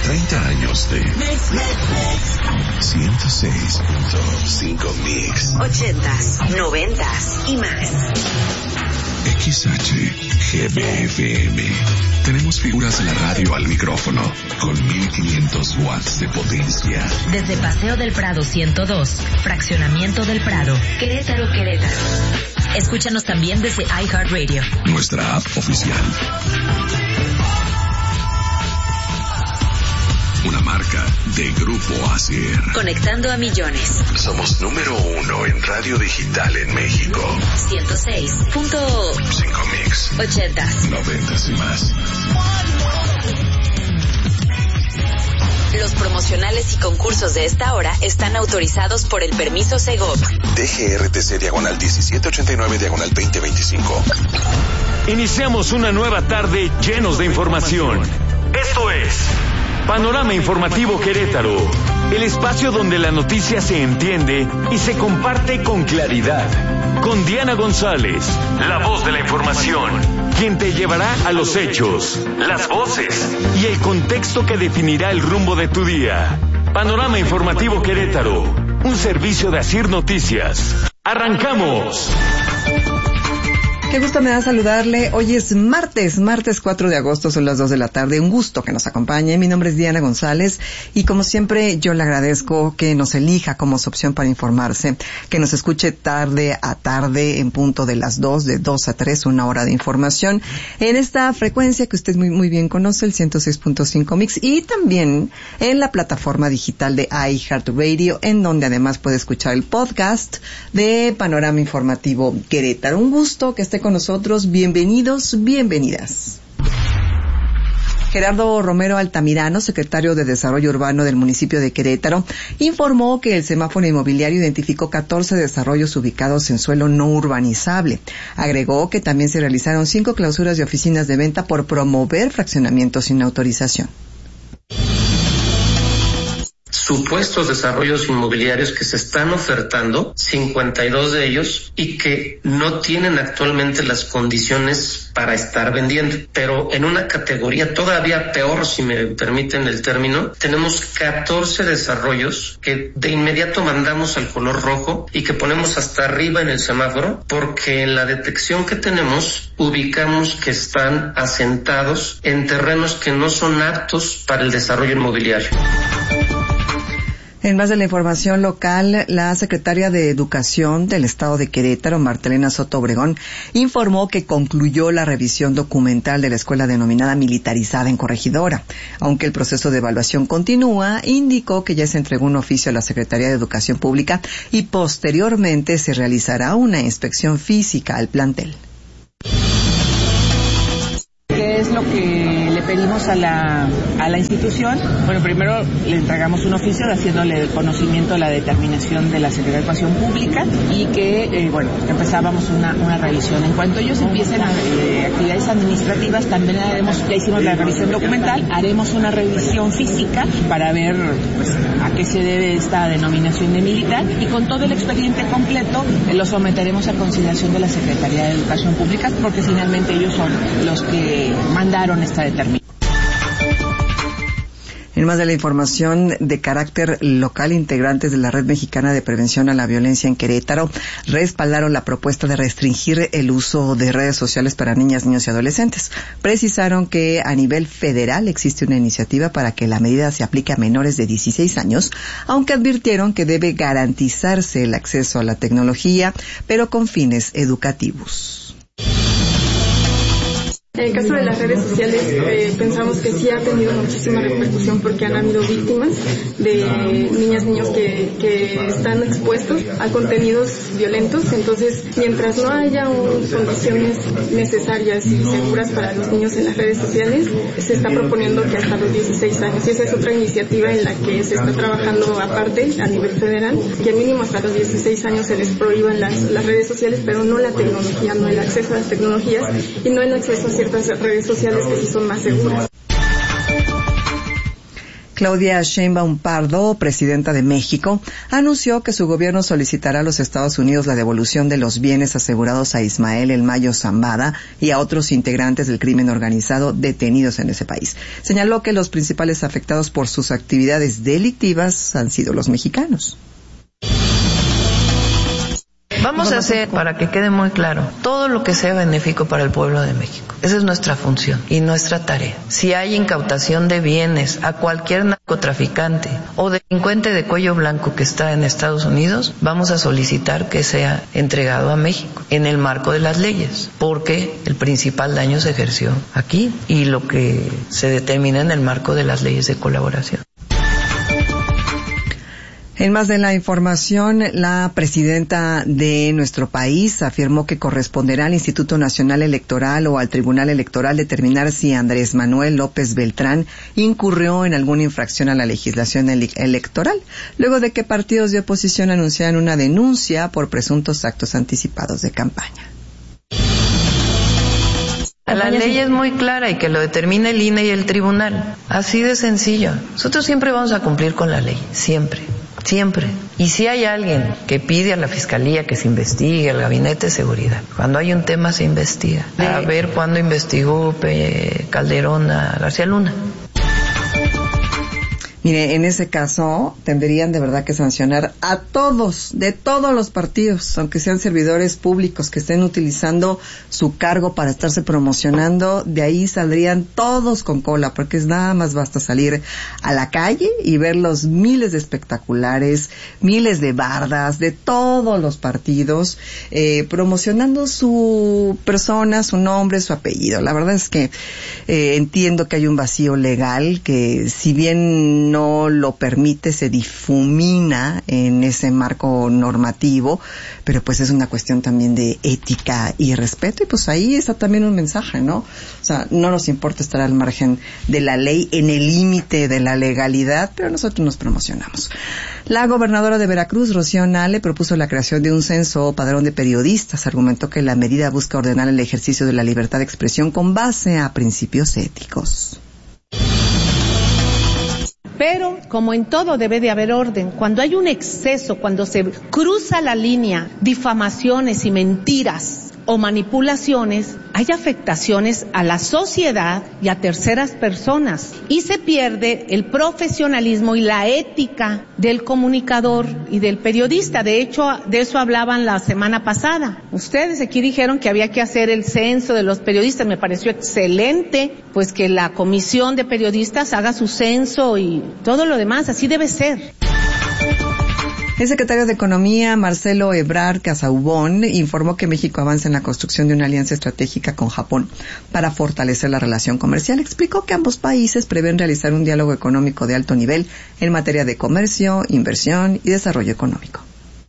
30 años de 106.5 Mix. 80s, 90s y más. XHGBFM. Tenemos figuras de la radio al micrófono con 1500 watts de potencia. Desde Paseo del Prado 102, Fraccionamiento del Prado, Querétaro. Escúchanos también desde iHeartRadio, nuestra app oficial. Una marca de Grupo ASIR. Conectando a millones. Somos número 1 en radio digital en México. 106.5 Mix. 80s, 90s y más. Los promocionales y concursos de esta hora están autorizados por el permiso Segov. DGRTC /1789/2025. Iniciamos una nueva tarde llenos de información. Esto es Panorama Informativo Querétaro, el espacio donde la noticia se entiende y se comparte con claridad. Con Diana González, la voz de la información, quien te llevará a los hechos, las voces y el contexto que definirá el rumbo de tu día. Panorama Informativo Querétaro, un servicio de ASIR Noticias. ¡Arrancamos! Qué gusto me da saludarle. Hoy es martes 4 de agosto, son las 2 de la tarde. Un gusto que nos acompañe. Mi nombre es Diana González y como siempre yo le agradezco que nos elija como su opción para informarse, que nos escuche tarde a tarde en punto de las 2, de 2 a 3, una hora de información en esta frecuencia que usted muy bien conoce, el 106.5 Mix, y también en la plataforma digital de iHeartRadio, en donde además puede escuchar el podcast de Panorama Informativo Querétaro. Un gusto que esté con nosotros. Bienvenidos, bienvenidas. Gerardo Romero Altamirano, secretario de Desarrollo Urbano del municipio de Querétaro, informó que el semáforo inmobiliario identificó 14 desarrollos ubicados en suelo no urbanizable. Agregó que también se realizaron 5 clausuras de oficinas de venta por promover fraccionamientos sin autorización. Supuestos desarrollos inmobiliarios que se están ofertando, 52 de ellos, y que no tienen actualmente las condiciones para estar vendiendo. Pero en una categoría todavía peor, si me permiten el término, tenemos 14 desarrollos que de inmediato mandamos al color rojo y que ponemos hasta arriba en el semáforo, porque en la detección que tenemos ubicamos que están asentados en terrenos que no son aptos para el desarrollo inmobiliario. En más de la información local, la secretaria de Educación del Estado de Querétaro, Martelena Soto Obregón, informó que concluyó la revisión documental de la escuela denominada Militarizada en Corregidora. Aunque el proceso de evaluación continúa, indicó que ya se entregó un oficio a la Secretaría de Educación Pública y posteriormente se realizará una inspección física al plantel. ¿Qué es lo que le pedimos a la institución? Bueno, primero le entregamos un oficio haciéndole el conocimiento de la determinación de la Secretaría de Educación Pública y que, empezábamos una revisión. En cuanto ellos empiecen actividades administrativas, también ya hicimos la revisión documental, haremos una revisión física para ver a qué se debe esta denominación de militar, y con todo el expediente completo lo someteremos a consideración de la Secretaría de Educación Pública, porque finalmente ellos son los que mandaron esta determinación. En más de la información de carácter local, integrantes de la Red Mexicana de Prevención a la Violencia en Querétaro respaldaron la propuesta de restringir el uso de redes sociales para niñas, niños y adolescentes. Precisaron que a nivel federal existe una iniciativa para que la medida se aplique a menores de 16 años, aunque advirtieron que debe garantizarse el acceso a la tecnología, pero con fines educativos. En el caso de las redes sociales, pensamos que sí ha tenido muchísima repercusión porque han habido víctimas de niños que están expuestos a contenidos violentos. Entonces, mientras no haya condiciones necesarias y seguras para los niños en las redes sociales, se está proponiendo que hasta los 16 años. Y esa es otra iniciativa en la que se está trabajando aparte a nivel federal, que mínimo hasta los 16 años se les prohíban las redes sociales, pero no la tecnología, no el acceso a las tecnologías y no el acceso a ciertas redes sociales que sí son más seguras. Claudia Sheinbaum Pardo, presidenta de México, anunció que su gobierno solicitará a los Estados Unidos la devolución de los bienes asegurados a Ismael El Mayo Zambada y a otros integrantes del crimen organizado detenidos en ese país. Señaló que los principales afectados por sus actividades delictivas han sido los mexicanos. Vamos a hacer, para que quede muy claro, todo lo que sea benéfico para el pueblo de México. Esa es nuestra función y nuestra tarea. Si hay incautación de bienes a cualquier narcotraficante o delincuente de cuello blanco que está en Estados Unidos, vamos a solicitar que sea entregado a México en el marco de las leyes, porque el principal daño se ejerció aquí y lo que se determina en el marco de las leyes de colaboración. En más de la información, la presidenta de nuestro país afirmó que corresponderá al Instituto Nacional Electoral o al Tribunal Electoral determinar si Andrés Manuel López Beltrán incurrió en alguna infracción a la legislación electoral, luego de que partidos de oposición anunciaran una denuncia por presuntos actos anticipados de campaña. La ley es muy clara y que lo determine el INE y el tribunal. Así de sencillo. Nosotros siempre vamos a cumplir con la ley, siempre. Siempre. Y si hay alguien que pide a la Fiscalía que se investigue, al Gabinete de Seguridad, cuando hay un tema se investiga. A ver cuándo investigó Calderón a García Luna. Mire, en ese caso tendrían de verdad que sancionar a todos, de todos los partidos, aunque sean servidores públicos que estén utilizando su cargo para estarse promocionando, de ahí saldrían todos con cola, porque nada más basta salir a la calle y ver los miles de espectaculares, miles de bardas de todos los partidos, promocionando su persona, su nombre, su apellido. La verdad es que entiendo que hay un vacío legal que, si bien no lo permite, se difumina en ese marco normativo, pero pues es una cuestión también de ética y respeto, y pues ahí está también un mensaje, ¿no? O sea, no nos importa estar al margen de la ley, en el límite de la legalidad, pero nosotros nos promocionamos. La gobernadora de Veracruz, Rocío Nale, propuso la creación de un censo o padrón de periodistas. Argumentó que la medida busca ordenar el ejercicio de la libertad de expresión con base a principios éticos. Pero, como en todo, debe de haber orden. Cuando hay un exceso, cuando se cruza la línea, difamaciones y mentiras o manipulaciones, hay afectaciones a la sociedad y a terceras personas. Y se pierde el profesionalismo y la ética del comunicador y del periodista. De hecho, de eso hablaban la semana pasada. Ustedes aquí dijeron que había que hacer el censo de los periodistas. Me pareció excelente, pues, que la comisión de periodistas haga su censo y todo lo demás. Así debe ser. El secretario de Economía, Marcelo Ebrard Casaubon, informó que México avanza en la construcción de una alianza estratégica con Japón para fortalecer la relación comercial. Explicó que ambos países prevén realizar un diálogo económico de alto nivel en materia de comercio, inversión y desarrollo económico.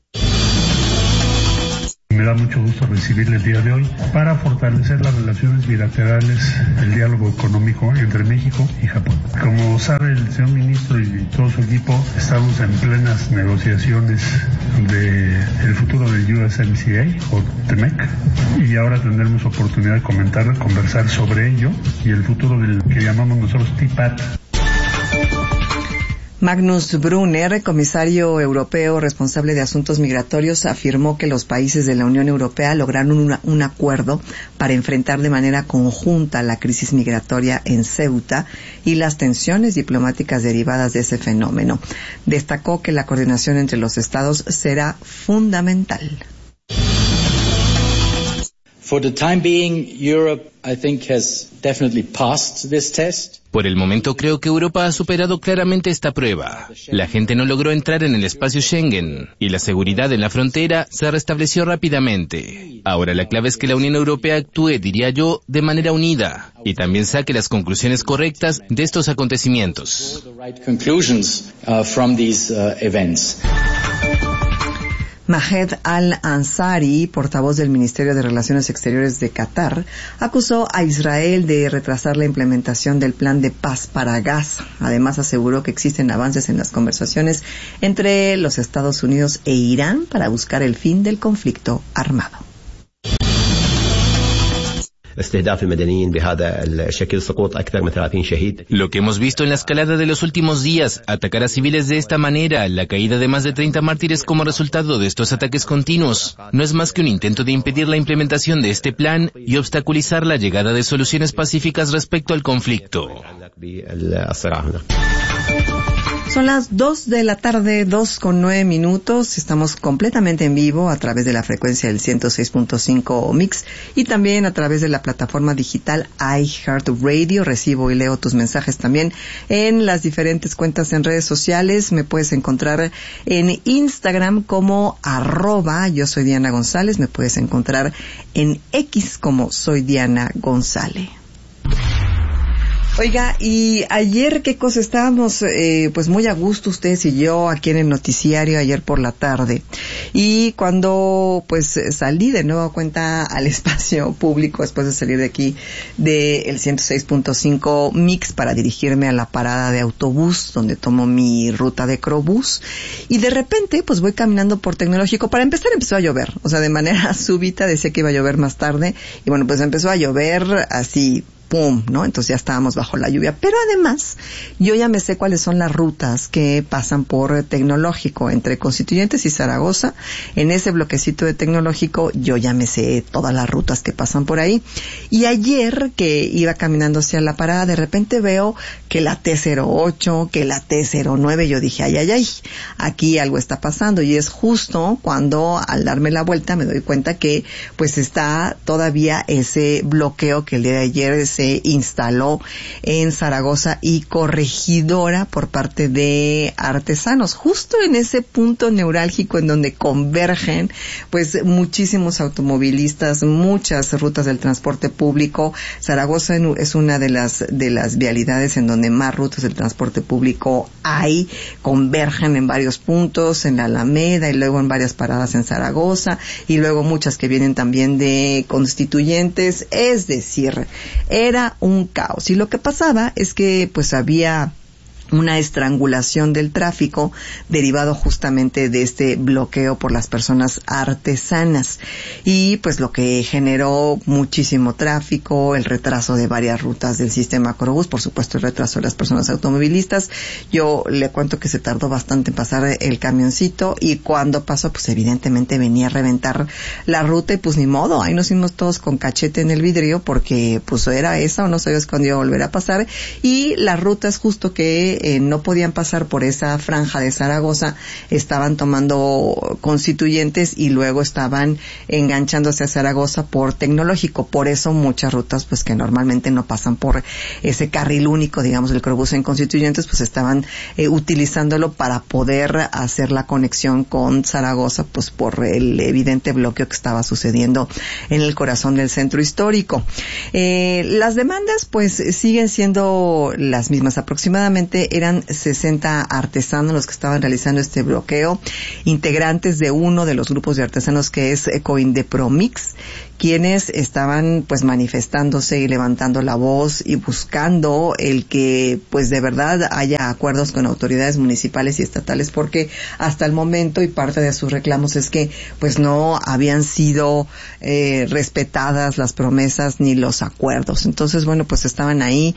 Me da mucho gusto recibirle el día de hoy para fortalecer las relaciones bilaterales, el diálogo económico entre México y Japón. Como sabe el señor ministro y todo su equipo, estamos en plenas negociaciones del futuro del USMCA o TEMEC, y ahora tendremos oportunidad de conversar sobre ello y el futuro del que llamamos nosotros TPAT. Magnus Brunner, comisario europeo responsable de asuntos migratorios, afirmó que los países de la Unión Europea lograron un acuerdo para enfrentar de manera conjunta la crisis migratoria en Ceuta y las tensiones diplomáticas derivadas de ese fenómeno. Destacó que la coordinación entre los estados será fundamental. For the time being, Europe, I think, has definitely passed this test. Por el momento creo que Europa ha superado claramente esta prueba. La gente no logró entrar en el espacio Schengen y la seguridad en la frontera se restableció rápidamente. Ahora la clave es que la Unión Europea actúe, diría yo, de manera unida y también saque las conclusiones correctas de estos acontecimientos. Mahed Al-Ansari, portavoz del Ministerio de Relaciones Exteriores de Qatar, acusó a Israel de retrasar la implementación del plan de paz para Gaza. Además, aseguró que existen avances en las conversaciones entre los Estados Unidos e Irán para buscar el fin del conflicto armado. Lo que hemos visto en la escalada de los últimos días, atacar a civiles de esta manera, la caída de más de 30 mártires como resultado de estos ataques continuos, no es más que un intento de impedir la implementación de este plan y obstaculizar la llegada de soluciones pacíficas respecto al conflicto. Son las 2 de la tarde, 2:09. Estamos completamente en vivo a través de la frecuencia del 106.5 Mix y también a través de la plataforma digital iHeartRadio. Recibo y leo tus mensajes también en las diferentes cuentas en redes sociales. Me puedes encontrar en Instagram como @yo soy Diana González. Me puedes encontrar en X como soy Diana González. Oiga, y ayer, ¿qué cosa? Estábamos pues muy a gusto ustedes y yo aquí en el noticiario ayer por la tarde. Y cuando pues salí de nueva cuenta al espacio público después de salir de aquí del 106.5 Mix para dirigirme a la parada de autobús donde tomo mi ruta de Crobús, y de repente pues voy caminando por Tecnológico. Para empezar empezó a llover, o sea, de manera súbita. Decía que iba a llover más tarde y bueno, pues empezó a llover así, ¡pum!, ¿no? Entonces ya estábamos bajo la lluvia. Pero además, yo ya me sé cuáles son las rutas que pasan por Tecnológico, entre Constituyentes y Zaragoza. En ese bloquecito de Tecnológico, yo ya me sé todas las rutas que pasan por ahí. Y ayer que iba caminando hacia la parada, de repente veo que la T08, que la T09, yo dije, ay, aquí algo está pasando. Y es justo cuando, al darme la vuelta, me doy cuenta que, pues, está todavía ese bloqueo que el día de ayer se instaló en Zaragoza y Corregidora por parte de artesanos, justo en ese punto neurálgico en donde convergen pues muchísimos automovilistas, muchas rutas del transporte público. Zaragoza es una de las vialidades en donde más rutas del transporte público hay, convergen en varios puntos, en la Alameda y luego en varias paradas en Zaragoza y luego muchas que vienen también de Constituyentes. Es decir, era un caos. Y lo que pasaba es que pues había una estrangulación del tráfico derivado justamente de este bloqueo por las personas artesanas, y pues lo que generó muchísimo tráfico, el retraso de varias rutas del sistema Crobús, por supuesto el retraso de las personas automovilistas. Yo le cuento que se tardó bastante en pasar el camioncito, y cuando pasó pues evidentemente venía a reventar la ruta y pues ni modo, ahí nos fuimos todos con cachete en el vidrio porque pues era esa o no sabías cuándo iba a volver a pasar. Y las rutas justo que no podían pasar por esa franja de Zaragoza estaban tomando Constituyentes y luego estaban enganchándose a Zaragoza por Tecnológico. Por eso muchas rutas pues que normalmente no pasan por ese carril único, digamos, del Crobús en Constituyentes, pues estaban utilizándolo para poder hacer la conexión con Zaragoza, pues por el evidente bloqueo que estaba sucediendo en el corazón del centro histórico. Las demandas pues siguen siendo las mismas. Aproximadamente eran 60 artesanos los que estaban realizando este bloqueo, integrantes de uno de los grupos de artesanos que es Coindepromix, quienes estaban pues manifestándose y levantando la voz y buscando el que pues de verdad haya acuerdos con autoridades municipales y estatales, porque hasta el momento, y parte de sus reclamos es que pues no habían sido respetadas las promesas ni los acuerdos. Entonces bueno, pues estaban ahí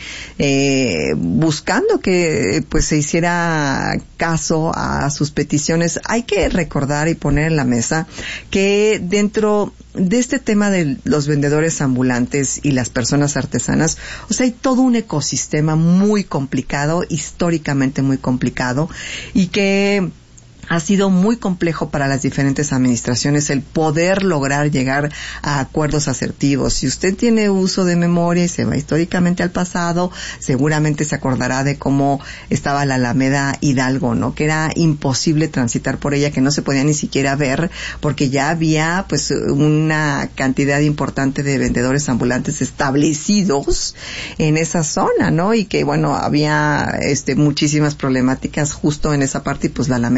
buscando que pues se hiciera caso a sus peticiones. Hay que recordar y poner en la mesa que dentro de este tema de los vendedores ambulantes y las personas artesanas, o sea, hay todo un ecosistema muy complicado, históricamente muy complicado, y que ha sido muy complejo para las diferentes administraciones el poder lograr llegar a acuerdos asertivos. Si usted tiene uso de memoria y se va históricamente al pasado, seguramente se acordará de cómo estaba la Alameda Hidalgo, ¿no? Que era imposible transitar por ella, que no se podía ni siquiera ver, porque ya había pues una cantidad importante de vendedores ambulantes establecidos en esa zona, ¿no? Y que bueno, había muchísimas problemáticas justo en esa parte, y pues la Alameda era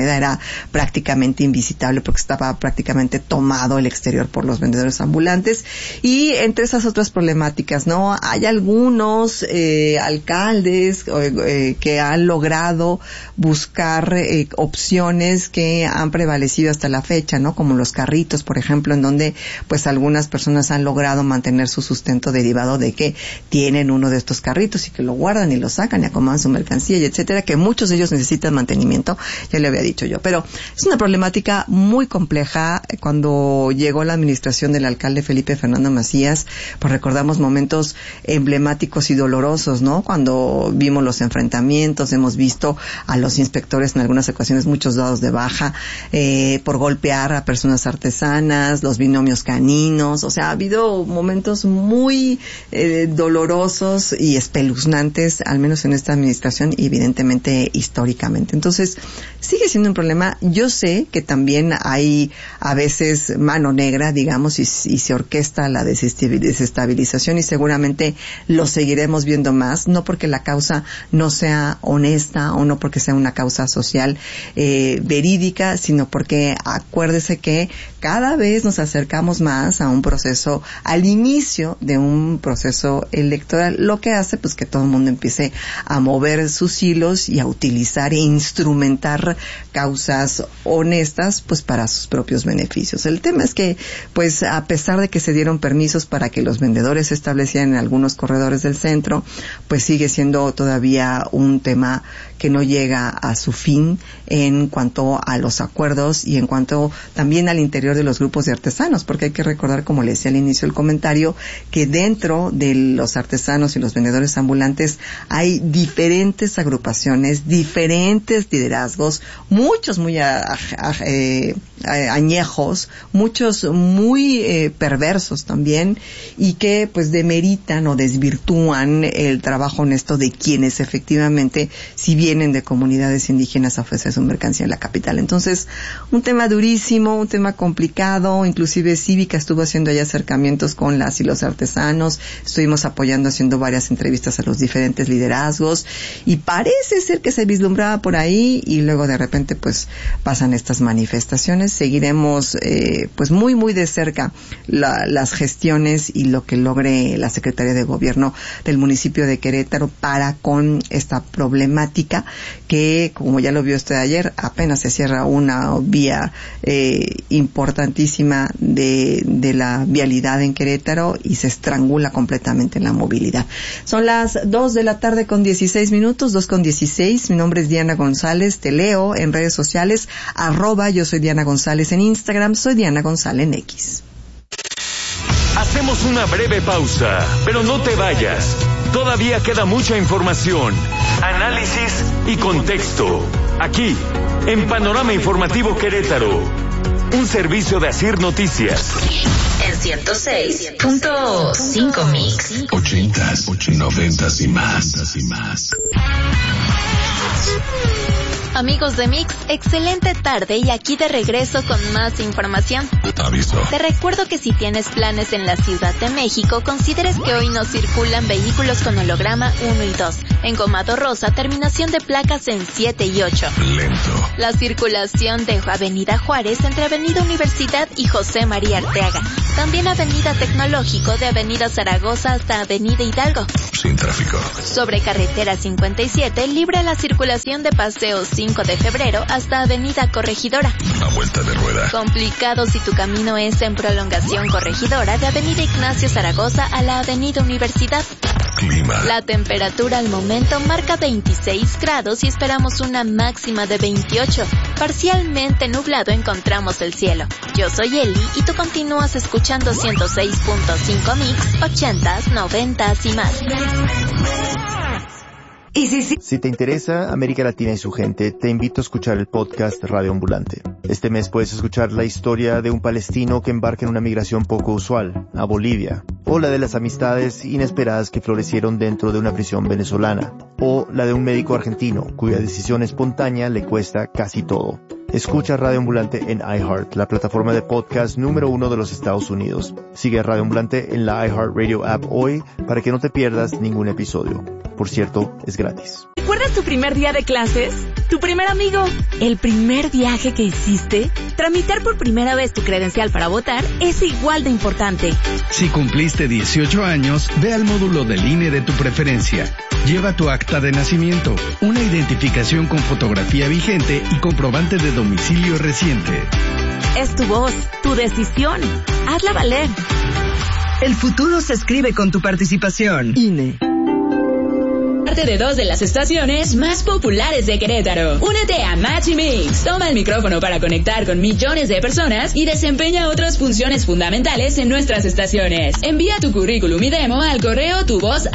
prácticamente invisitable porque estaba prácticamente tomado el exterior por los vendedores ambulantes. Y entre esas otras problemáticas, ¿no? Hay algunos alcaldes que han logrado buscar opciones que han prevalecido hasta la fecha, ¿no? Como los carritos, por ejemplo, en donde pues algunas personas han logrado mantener su sustento derivado de que tienen uno de estos carritos y que lo guardan y lo sacan y acomodan su mercancía y etcétera, que muchos de ellos necesitan mantenimiento, ya le había dicho yo. Pero es una problemática muy compleja. Cuando llegó la administración del alcalde Felipe Fernando Macías, pues recordamos momentos emblemáticos y dolorosos, ¿no? Cuando vimos los enfrentamientos, hemos visto a los inspectores en algunas ocasiones muchos dados de baja por golpear a personas artesanas, los binomios caninos, o sea, ha habido momentos muy dolorosos y espeluznantes, al menos en esta administración y evidentemente históricamente. Entonces, sigue siendo un problema. Yo sé que también hay a veces mano negra, digamos, y se orquesta la desestabilización y seguramente lo seguiremos viendo más, no porque la causa no sea honesta o no porque sea una causa social verídica, sino porque acuérdese que cada vez nos acercamos más a un proceso, al inicio de un proceso electoral, lo que hace pues que todo el mundo empiece a mover sus hilos y a utilizar e instrumentar causas honestas pues para sus propios beneficios. El tema es que pues a pesar de que se dieron permisos para que los vendedores se establecieran en algunos corredores del centro, pues sigue siendo todavía un tema que no llega a su fin en cuanto a los acuerdos y en cuanto también al interior de los grupos de artesanos, porque hay que recordar, como le decía al inicio del comentario, que dentro de los artesanos y los vendedores ambulantes hay diferentes agrupaciones, diferentes liderazgos, muchos muy añejos, muchos muy perversos también, y que pues demeritan o desvirtúan el trabajo honesto de quienes efectivamente si vienen de comunidades indígenas a ofrecer su mercancía en la capital. Entonces, un tema durísimo, un tema complicado. Inclusive Cívica estuvo haciendo ahí acercamientos con las y los artesanos, estuvimos apoyando, haciendo varias entrevistas a los diferentes liderazgos, y parece ser que se vislumbraba por ahí, y luego de repente pues pasan estas manifestaciones. Seguiremos pues muy muy de cerca las gestiones y lo que logre la Secretaría de Gobierno del municipio de Querétaro para con esta problemática que, como ya lo vio usted ayer, apenas se cierra una vía importantísima de la vialidad en Querétaro y se estrangula completamente la movilidad. Son las 2:16 p.m, 2:16. Mi nombre es Diana González, te leo en redes sociales, @yo soy Diana González en Instagram, soy Diana González en X. Hacemos una breve pausa, pero no te vayas. Todavía queda mucha información, análisis y contexto. Aquí, en Panorama Informativo Querétaro, un servicio de Asir Noticias. En 106.5 Mix. 80s, 90s y más. Amigos de Mix, excelente tarde y aquí de regreso con más información. Aviso. Te recuerdo que si tienes planes en la Ciudad de México, consideres que hoy no circulan vehículos con holograma 1 y 2. Engomado rosa, terminación de placas en 7 y 8. Lento. La circulación de Avenida Juárez entre Avenida Universidad y José María Arteaga. También Avenida Tecnológico de Avenida Zaragoza hasta Avenida Hidalgo. Sin tráfico. Sobre carretera 57, libre la circulación de Paseo 5 de Febrero hasta Avenida Corregidora. A vuelta de rueda. Complicado si tu camino es en prolongación Corregidora de Avenida Ignacio Zaragoza a la Avenida Universidad. Clima. La temperatura al momento marca 26 grados y esperamos una máxima de 28. Parcialmente nublado encontramos el cielo. Yo soy Eli y tú continúas escuchando 106.5 Mix, 80s, 90s y más. Si te interesa América Latina y su gente, te invito a escuchar el podcast Radio Ambulante. Este mes puedes escuchar la historia de un palestino que embarca en una migración poco usual, a Bolivia, o la de las amistades inesperadas que florecieron dentro de una prisión venezolana, o la de un médico argentino cuya decisión espontánea le cuesta casi todo. Escucha Radio Ambulante en iHeart, la plataforma de podcast número 1 de los Estados Unidos. Sigue Radio Ambulante en la iHeart Radio app hoy para que no te pierdas ningún episodio. Por cierto, es gratis. ¿Recuerdas tu primer día de clases? ¿Tu primer amigo? ¿El primer viaje que hiciste? Tramitar por primera vez tu credencial para votar es igual de importante. Si cumpliste 18 años, ve al módulo del INE de tu preferencia. Lleva tu acta de nacimiento, una identificación con fotografía vigente y comprobante de domicilio reciente. Es tu voz, tu decisión. Hazla valer. El futuro se escribe con tu participación. INE. Parte de 2 de las estaciones más populares de Querétaro. Únete a Match y Mix. Toma el micrófono para conectar con millones de personas y desempeña otras funciones fundamentales en nuestras estaciones. Envía tu currículum y demo al correo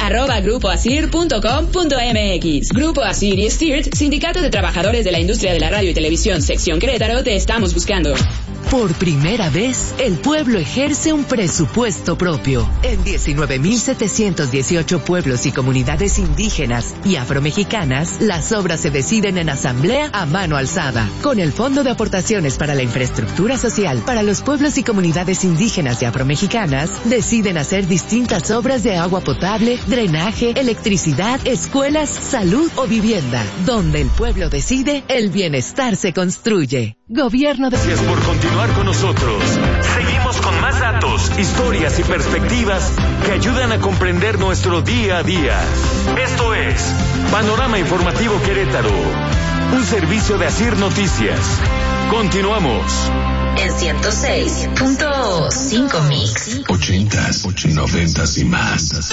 tuvoz@grupoasir.com.mx. Grupo Asir y STIRT, Sindicato de Trabajadores de la Industria de la Radio y Televisión, Sección Querétaro, te estamos buscando. Por primera vez, el pueblo ejerce un presupuesto propio. En 19.718 pueblos y comunidades indígenas y afromexicanas, las obras se deciden en asamblea a mano alzada. Con el Fondo de Aportaciones para la Infraestructura Social para los pueblos y comunidades indígenas y afromexicanas, deciden hacer distintas obras de agua potable, drenaje, electricidad, escuelas, salud o vivienda. Donde el pueblo decide, el bienestar se construye. Gobierno de... Gracias por continuar con nosotros. Seguimos con más datos, historias y perspectivas que ayudan a comprender nuestro día a día. Esto es Panorama Informativo Querétaro, un servicio de Asir Noticias. Continuamos. En 106.5 Mix. 80s, 90s y más.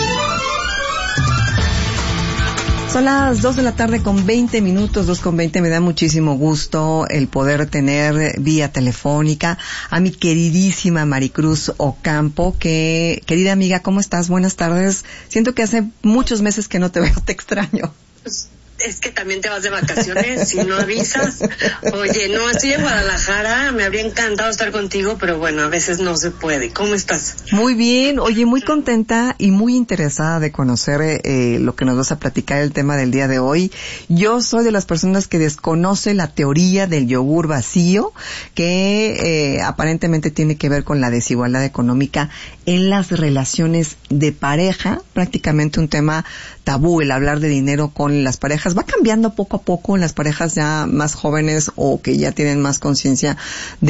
Son las 2 de la tarde con 20 minutos, 2:20. Me da muchísimo gusto el poder tener vía telefónica a mi queridísima Maricruz Ocampo, que, querida amiga, ¿cómo estás? Buenas tardes. Siento que hace muchos meses que no te veo, te extraño. Es que también te vas de vacaciones y no avisas. Oye, no, estoy en Guadalajara, me habría encantado estar contigo, pero bueno, a veces no se puede. ¿Cómo estás? Muy bien, oye, muy contenta y muy interesada de conocer lo que nos vas a platicar, el tema del día de hoy. Yo soy de las personas que desconoce la teoría del yogur vacío, que aparentemente tiene que ver con la desigualdad económica en las relaciones de pareja, prácticamente un tema tabú el hablar de dinero con las parejas. Va cambiando poco a poco en las parejas ya más jóvenes o que ya tienen más conciencia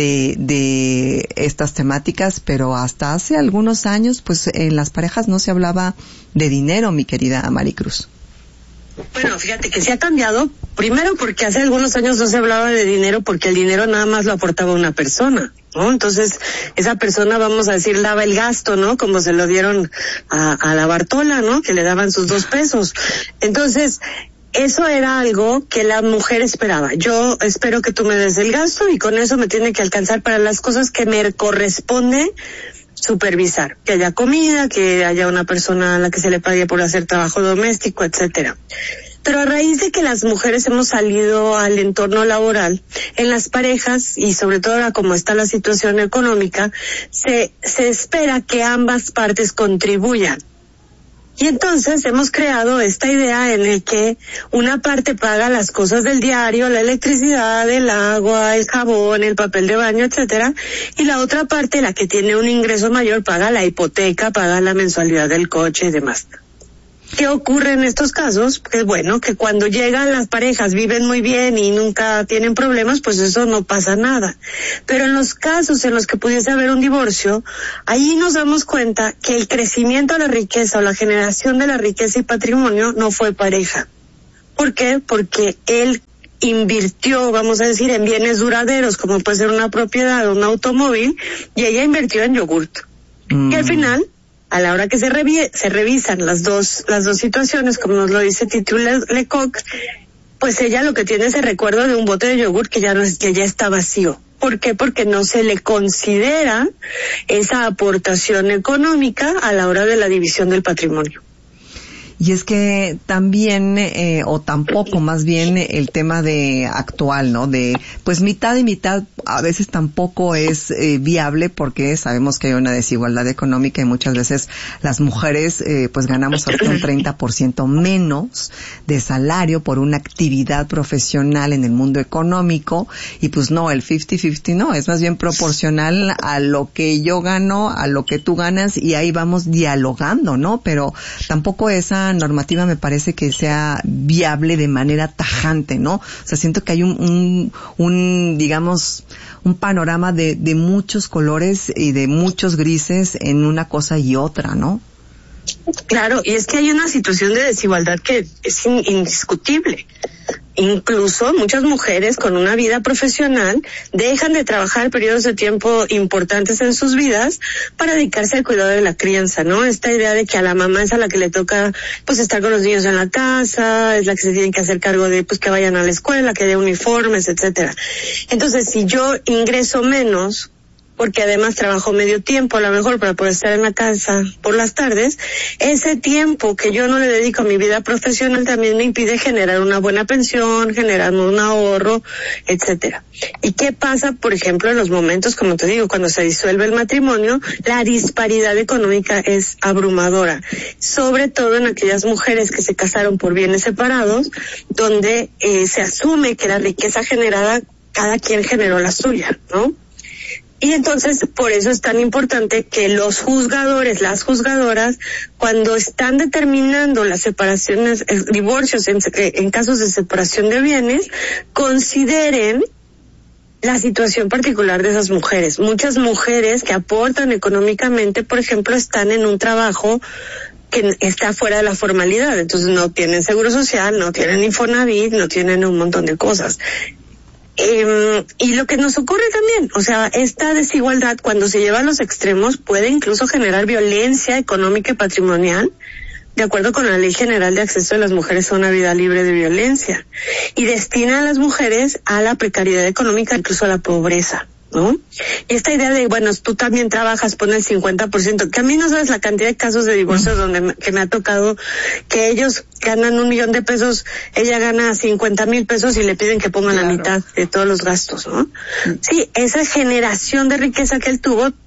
de estas temáticas, pero hasta hace algunos años, pues en las parejas no se hablaba de dinero, mi querida Maricruz. Bueno, fíjate que sí ha cambiado. Primero porque hace algunos años no se hablaba de dinero porque el dinero nada más lo aportaba una persona, ¿no? Entonces, esa persona, vamos a decir, daba el gasto, ¿no? Como se lo dieron a la Bartola, ¿no? Que le daban sus 2 pesos. Entonces, eso era algo que la mujer esperaba. Yo espero que tú me des el gasto y con eso me tiene que alcanzar para las cosas que me corresponde supervisar, que haya comida, que haya una persona a la que se le pague por hacer trabajo doméstico, etcétera. Pero a raíz de que las mujeres hemos salido al entorno laboral, en las parejas, y sobre todo ahora como está la situación económica, se espera que ambas partes contribuyan. Y entonces hemos creado esta idea en el que una parte paga las cosas del diario, la electricidad, el agua, el jabón, el papel de baño, etcétera, y la otra parte, la que tiene un ingreso mayor, paga la hipoteca, paga la mensualidad del coche y demás. ¿Qué ocurre en estos casos? Pues bueno, que cuando llegan las parejas viven muy bien y nunca tienen problemas, pues eso no pasa nada. Pero en los casos en los que pudiese haber un divorcio, ahí nos damos cuenta que el crecimiento de la riqueza o la generación de la riqueza y patrimonio no fue pareja. ¿Por qué? Porque él invirtió, vamos a decir, en bienes duraderos, como puede ser una propiedad o un automóvil, y ella invirtió en yogurt. Y al final, a la hora que se revisan las dos situaciones, como nos lo dice Titu Lecoq, pues ella lo que tiene es el recuerdo de un bote de yogur que ya está vacío. ¿Por qué? Porque no se le considera esa aportación económica a la hora de la división del patrimonio. Y es que también, o tampoco más bien el tema de actual, ¿no? De, pues mitad y mitad a veces tampoco es viable porque sabemos que hay una desigualdad económica y muchas veces las mujeres, pues ganamos hasta un 30% menos de salario por una actividad profesional en el mundo económico y pues no, el 50-50 no, es más bien proporcional a lo que yo gano, a lo que tú ganas y ahí vamos dialogando, ¿no? Pero tampoco esa ninguna normativa me parece que sea viable de manera tajante, ¿no? O sea, siento que hay digamos, un panorama de muchos colores y de muchos grises en una cosa y otra, ¿no? Claro, y es que hay una situación de desigualdad que es indiscutible. Incluso muchas mujeres con una vida profesional dejan de trabajar periodos de tiempo importantes en sus vidas para dedicarse al cuidado de la crianza, ¿no? Esta idea de que a la mamá es a la que le toca pues estar con los niños en la casa, es la que se tiene que hacer cargo de pues que vayan a la escuela, que haya uniformes, etcétera. Entonces, si yo ingreso menos, porque además trabajo medio tiempo a lo mejor para poder estar en la casa por las tardes, ese tiempo que yo no le dedico a mi vida profesional también me impide generar una buena pensión, generar un ahorro, etcétera. ¿Y qué pasa, por ejemplo, en los momentos, como te digo, cuando se disuelve el matrimonio? La disparidad económica es abrumadora, sobre todo en aquellas mujeres que se casaron por bienes separados, donde se asume que la riqueza generada, cada quien generó la suya, ¿no? Y entonces, por eso es tan importante que los juzgadores, las juzgadoras, cuando están determinando las separaciones, divorcios en casos de separación de bienes, consideren la situación particular de esas mujeres. Muchas mujeres que aportan económicamente, por ejemplo, están en un trabajo que está fuera de la formalidad, entonces no tienen seguro social, no tienen Infonavit, no tienen un montón de cosas. Y lo que nos ocurre también, o sea, esta desigualdad cuando se lleva a los extremos puede incluso generar violencia económica y patrimonial, de acuerdo con la Ley General de Acceso de las Mujeres a una Vida Libre de Violencia, y destina a las mujeres a la precariedad económica, incluso a la pobreza, ¿no? Y esta idea de, bueno, tú también trabajas, pon el 50%, que a mí no sabes la cantidad de casos de divorcios que me ha tocado que ellos ganan $1,000,000, ella gana 50,000 pesos y le piden que pongan la mitad de todos los gastos, ¿no? Sí, esa generación de riqueza que él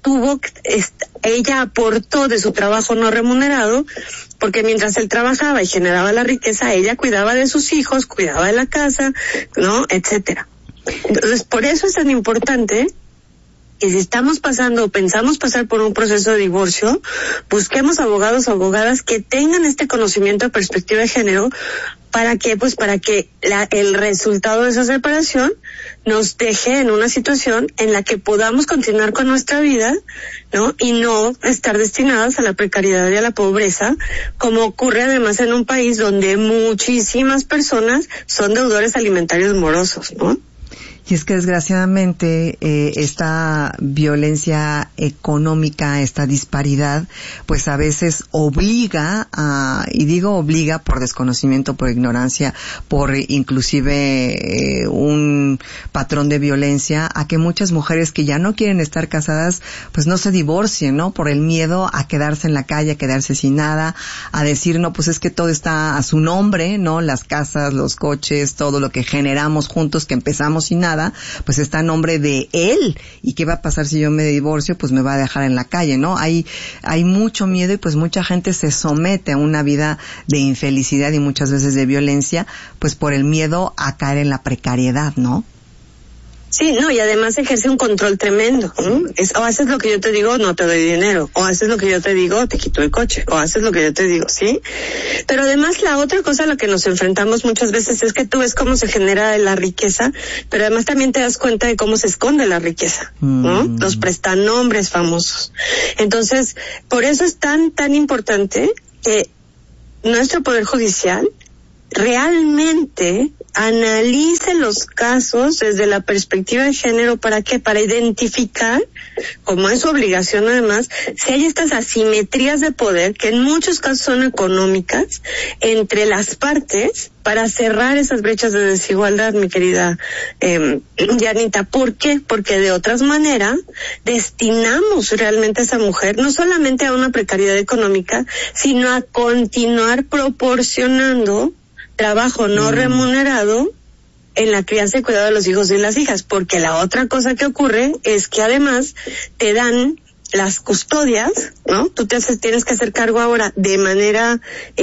ella aportó de su trabajo no remunerado, porque mientras él trabajaba y generaba la riqueza, ella cuidaba de sus hijos, cuidaba de la casa, ¿no? Etcétera. Entonces, por eso es tan importante que si estamos pasando o pensamos pasar por un proceso de divorcio, busquemos abogados o abogadas que tengan este conocimiento de perspectiva de género para que el resultado de esa separación nos deje en una situación en la que podamos continuar con nuestra vida, ¿no? Y no estar destinadas a la precariedad y a la pobreza, como ocurre además en un país donde muchísimas personas son deudores alimentarios morosos, ¿no? Y es que desgraciadamente esta violencia económica, esta disparidad, pues a veces obliga y digo obliga por desconocimiento, por ignorancia, por inclusive un patrón de violencia, a que muchas mujeres que ya no quieren estar casadas, pues no se divorcien, ¿no? Por el miedo a quedarse en la calle, a quedarse sin nada, a decir, no, pues es que todo está a su nombre, ¿no? Las casas, los coches, todo lo que generamos juntos, que empezamos sin nada, pues está a nombre de él. ¿Y qué va a pasar si yo me divorcio? Pues me va a dejar en la calle, ¿no? Hay mucho miedo y pues mucha gente se somete a una vida de infelicidad y muchas veces de violencia, pues por el miedo a caer en la precariedad, ¿no? Sí, no, y además ejerce un control tremendo, ¿no? O haces lo que yo te digo, no te doy dinero, o haces lo que yo te digo, te quito el coche, o haces lo que yo te digo, ¿sí? Pero además la otra cosa a la que nos enfrentamos muchas veces es que tú ves cómo se genera la riqueza, pero además también te das cuenta de cómo se esconde la riqueza, ¿no? Los prestanombres famosos. Entonces, por eso es tan importante que nuestro Poder Judicial realmente analice los casos desde la perspectiva de género. ¿Para qué? Para identificar, como es su obligación además, si hay estas asimetrías de poder, que en muchos casos son económicas, entre las partes, para cerrar esas brechas de desigualdad, mi querida Yanita. ¿Por qué? Porque de otras maneras destinamos realmente a esa mujer no solamente a una precariedad económica, sino a continuar proporcionando trabajo no remunerado en la crianza y cuidado de los hijos y las hijas, porque la otra cosa que ocurre es que además te dan las custodias, ¿no? Tú tienes que hacer cargo ahora de manera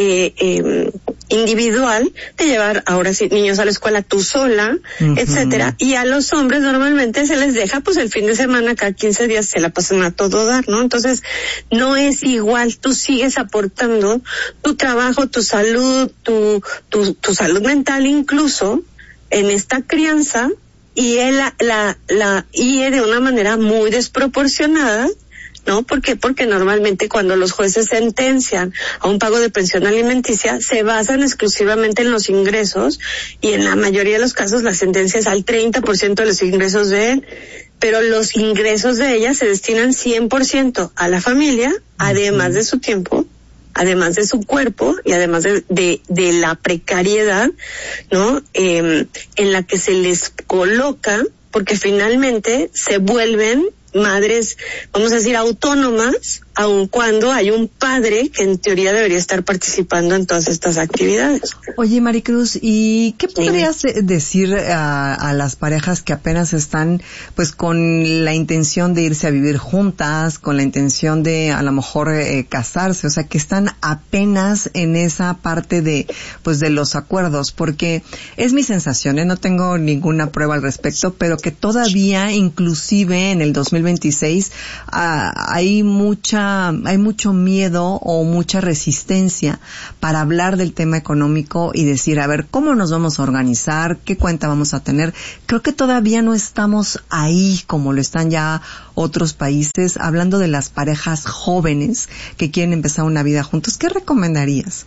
individual de llevar ahora sí niños a la escuela tú sola, etcétera, y a los hombres normalmente se les deja pues el fin de semana, cada 15 días se la pasan a todo dar, ¿no? Entonces no es igual, tú sigues aportando tu trabajo, tu salud, tu salud mental incluso en esta crianza, y él la IE de una manera muy desproporcionada, ¿no? ¿Por qué? Porque normalmente cuando los jueces sentencian a un pago de pensión alimenticia se basan exclusivamente en los ingresos, y en la mayoría de los casos la sentencia es al 30% de los ingresos de él, pero los ingresos de ella se destinan 100% a la familia, además de su tiempo, además de su cuerpo y además de la precariedad, ¿no? En la que se les coloca, porque finalmente se vuelven madres, vamos a decir, autónomas, aun cuando hay un padre que en teoría debería estar participando en todas estas actividades. Oye, Maricruz, ¿y qué podrías decir a las parejas que apenas están pues con la intención de irse a vivir juntas, con la intención de a lo mejor casarse, o sea, que están apenas en esa parte de pues de los acuerdos? Porque es mi sensación, no tengo ninguna prueba al respecto, pero que todavía inclusive en el 2026 hay mucho miedo o mucha resistencia para hablar del tema económico y decir, a ver, ¿cómo nos vamos a organizar? ¿Qué cuenta vamos a tener? Creo que todavía no estamos ahí como lo están ya otros países, hablando de las parejas jóvenes que quieren empezar una vida juntos. ¿Qué recomendarías?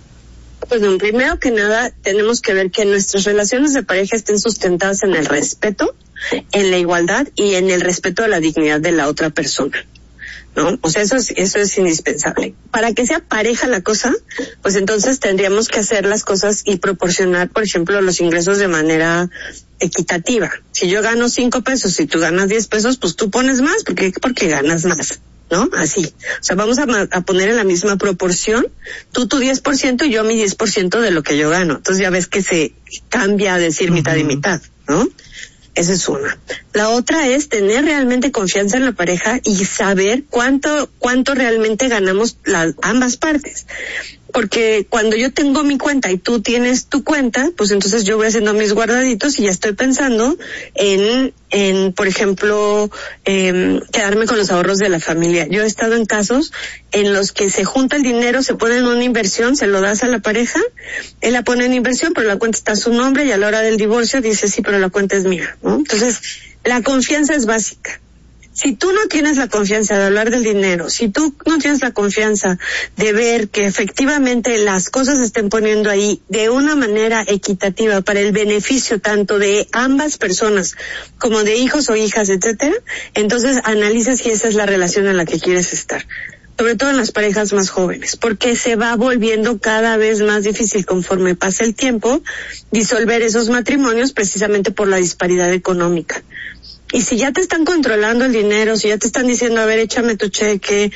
Pues primero que nada tenemos que ver que nuestras relaciones de pareja estén sustentadas en el respeto, en la igualdad y en el respeto a la dignidad de la otra persona, ¿no? O sea, eso es indispensable. Para que sea pareja la cosa, pues entonces tendríamos que hacer las cosas y proporcionar, por ejemplo, los ingresos de manera equitativa. Si yo gano 5 pesos y tú ganas 10 pesos, pues tú pones más, porque ganas más, ¿no? Así. O sea, vamos a poner en la misma proporción, tú tu 10% y yo mi 10% de lo que yo gano. Entonces ya ves que se cambia a decir mitad y mitad, ¿no? Esa es una. La otra es tener realmente confianza en la pareja y saber cuánto realmente ganamos ambas partes. Porque cuando yo tengo mi cuenta y tú tienes tu cuenta, pues entonces yo voy haciendo mis guardaditos y ya estoy pensando en por ejemplo, quedarme con los ahorros de la familia. Yo he estado en casos en los que se junta el dinero, se pone en una inversión, se lo das a la pareja, él la pone en inversión, pero la cuenta está a su nombre y a la hora del divorcio dice, sí, pero la cuenta es mía, ¿no? Entonces, la confianza es básica. Si tú no tienes la confianza de hablar del dinero, si tú no tienes la confianza de ver que efectivamente las cosas se estén poniendo ahí de una manera equitativa para el beneficio tanto de ambas personas como de hijos o hijas, etcétera, entonces analiza si esa es la relación en la que quieres estar. Sobre todo en las parejas más jóvenes, porque se va volviendo cada vez más difícil conforme pasa el tiempo disolver esos matrimonios precisamente por la disparidad económica. Y si ya te están controlando el dinero, si ya te están diciendo, a ver, échame tu cheque,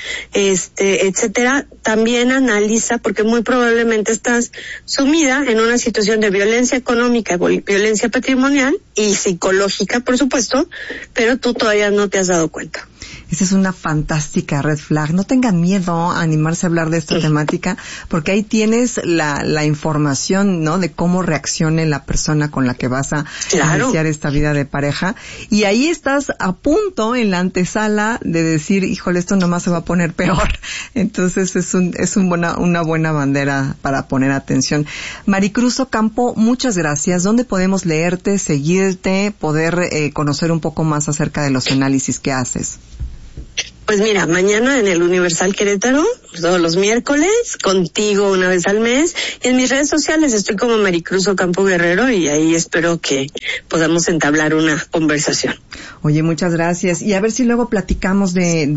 etcétera, también analiza, porque muy probablemente estás sumida en una situación de violencia económica, violencia patrimonial y psicológica, por supuesto, pero tú todavía no te has dado cuenta. Esa es una fantástica red flag. No tengan miedo a animarse a hablar de esta temática, porque ahí tienes la información, ¿no? De cómo reaccione la persona con la que vas a iniciar esta vida de pareja. Y ahí estás a punto en la antesala de decir, híjole, esto nomás se va a poner peor. Entonces es una buena bandera para poner atención. Maricruz Ocampo, muchas gracias. ¿Dónde podemos leerte, seguirte, poder conocer un poco más acerca de los análisis que haces? Pues mira, mañana en el Universal Querétaro, todos los miércoles, contigo una vez al mes. Y en mis redes sociales estoy como Maricruz Ocampo Guerrero y ahí espero que podamos entablar una conversación. Oye, muchas gracias. Y a ver si luego platicamos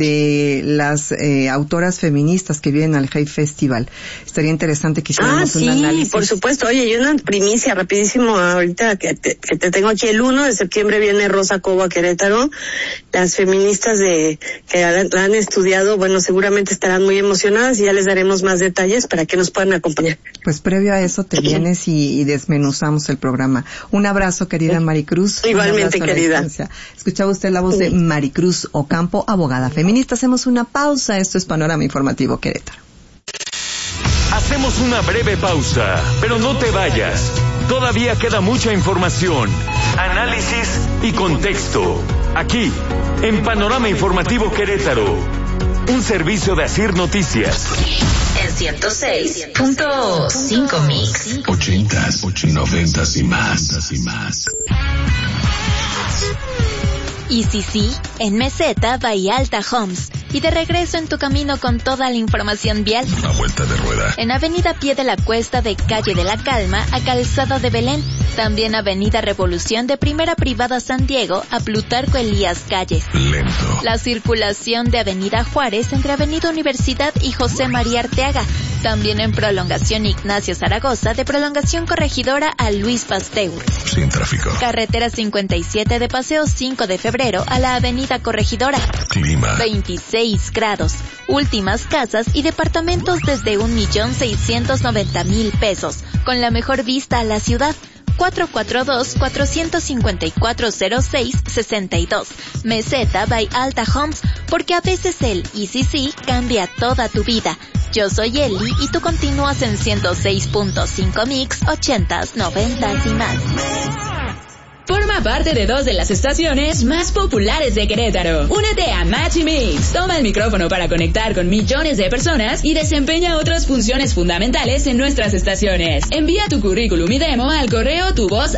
de las autoras feministas que vienen al Hate Festival. Estaría interesante que hiciéramos un análisis. Sí, por supuesto. Oye, y una primicia rapidísimo ahorita que te tengo aquí. El 1 de septiembre viene Rosa Cobo a Querétaro. Las feministas que harán han estudiado, bueno, seguramente estarán muy emocionadas y ya les daremos más detalles para que nos puedan acompañar. Pues previo a eso te vienes y desmenuzamos el programa. Un abrazo, querida Maricruz. Igualmente, querida. Escuchaba usted la voz de Maricruz Ocampo, abogada feminista. Hacemos una pausa. Esto es Panorama Informativo Querétaro. Hacemos una breve pausa, pero no te vayas. Todavía queda mucha información, análisis y contexto. Aquí, en Panorama Informativo Querétaro, un servicio de Asir Noticias. En 106.5 Mix. 80s, 90s y más. Y sí, en Meseta, Bahía Alta Homes. Y de regreso en tu camino con toda la información vial. Una vuelta de rueda. En Avenida Pie de la Cuesta de Calle de la Calma a Calzada de Belén. También Avenida Revolución de Primera Privada San Diego a Plutarco Elías Calles. Lento. La circulación de Avenida Juárez entre Avenida Universidad y José María Arteaga. También en Prolongación Ignacio Zaragoza de Prolongación Corregidora a Luis Pasteur. Sin tráfico. Carretera 57 de Paseo 5 de Febrero a la Avenida Corregidora. Clima. 26 grados. Últimas casas y departamentos desde 1,690,000 pesos. Con la mejor vista a la ciudad. 442-454-0662. Meseta by Alta Homes, porque a veces el ECC cambia toda tu vida. Yo soy Eli y tú continúas en 106.5 Mix, 80s, 90s y más. Forma parte de 2 de las estaciones más populares de Querétaro. Únete a Match y Mix. Toma el micrófono para conectar con millones de personas y desempeña otras funciones fundamentales en nuestras estaciones. Envía tu currículum y demo al correo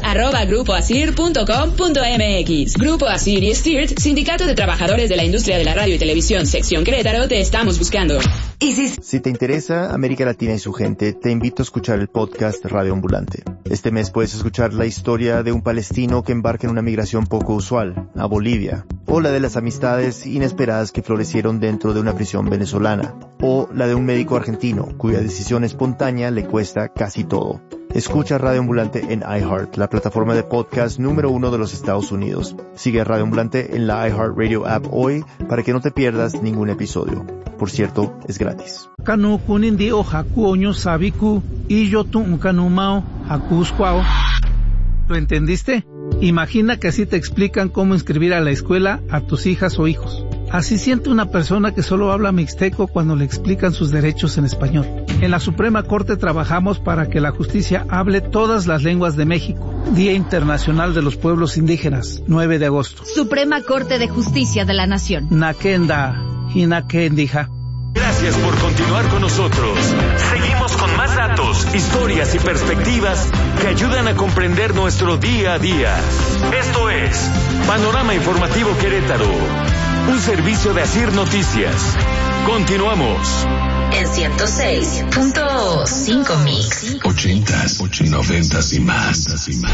tuvoz@grupoasir.com.mx. Grupo Asir y STIRT, Sindicato de Trabajadores de la Industria de la Radio y Televisión, Sección Querétaro, te estamos buscando. Si te interesa América Latina y su gente, te invito a escuchar el podcast Radio Ambulante. Este mes puedes escuchar la historia de un palestino que embarca en una migración poco usual, a Bolivia, o la de las amistades inesperadas que florecieron dentro de una prisión venezolana, o la de un médico argentino cuya decisión espontánea le cuesta casi todo. Escucha Radio Ambulante en iHeart, la plataforma de podcast número 1 de los Estados Unidos. Sigue a Radio Ambulante en la iHeartRadio app hoy para que no te pierdas ningún episodio. Por cierto, es gratis. Kanu kunindi o haku oño sabiku y yo tu kanumao haku squao. ¿Lo entendiste? Imagina que así te explican cómo inscribir a la escuela a tus hijas o hijos. Así siente una persona que solo habla mixteco cuando le explican sus derechos en español. En la Suprema Corte trabajamos para que la justicia hable todas las lenguas de México. Día Internacional de los Pueblos Indígenas, 9 de agosto. Suprema Corte de Justicia de la Nación. Nakenda y Nakendija. Gracias por continuar con nosotros. Seguimos con más datos, historias y perspectivas que ayudan a comprender nuestro día a día. Esto es Panorama Informativo Querétaro, un servicio de Asir Noticias. Continuamos. En 106.5 Mix. 80s, 90s y más.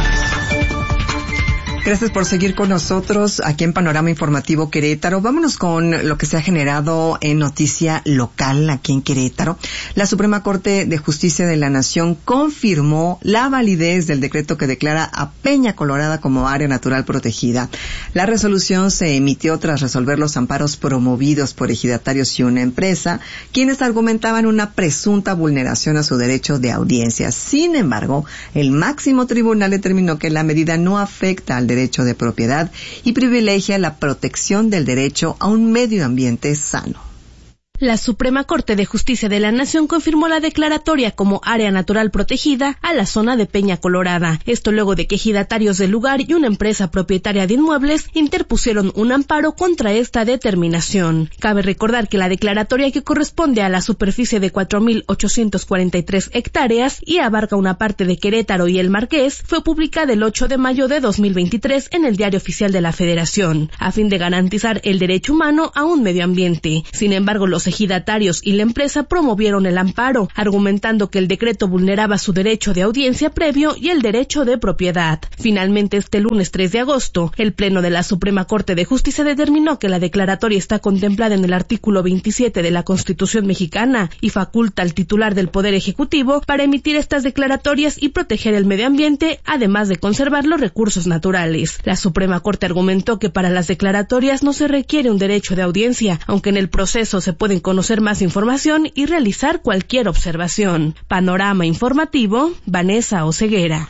Gracias por seguir con nosotros aquí en Panorama Informativo Querétaro. Vámonos con lo que se ha generado en noticia local aquí en Querétaro. La Suprema Corte de Justicia de la Nación confirmó la validez del decreto que declara a Peña Colorada como área natural protegida. La resolución se emitió tras resolver los amparos promovidos por ejidatarios y una empresa, quienes argumentaban una presunta vulneración a su derecho de audiencia. Sin embargo, el máximo tribunal determinó que la medida no afecta al derecho de propiedad y privilegia la protección del derecho a un medio ambiente sano. La Suprema Corte de Justicia de la Nación confirmó la declaratoria como área natural protegida a la zona de Peña Colorada. Esto luego de que ejidatarios del lugar y una empresa propietaria de inmuebles interpusieron un amparo contra esta determinación. Cabe recordar que la declaratoria, que corresponde a la superficie de 4.843 hectáreas y abarca una parte de Querétaro y el Marqués, fue publicada el 8 de mayo de 2023 en el Diario Oficial de la Federación, a fin de garantizar el derecho humano a un medio ambiente. Sin embargo, los ejidatarios y la empresa promovieron el amparo, argumentando que el decreto vulneraba su derecho de audiencia previo y el derecho de propiedad. Finalmente, este lunes 3 de agosto, el Pleno de la Suprema Corte de Justicia determinó que la declaratoria está contemplada en el artículo 27 de la Constitución mexicana y faculta al titular del Poder Ejecutivo para emitir estas declaratorias y proteger el medio ambiente, además de conservar los recursos naturales. La Suprema Corte argumentó que para las declaratorias no se requiere un derecho de audiencia, aunque en el proceso se pueden conocer más información y realizar cualquier observación. Panorama informativo, Vanessa Oseguera.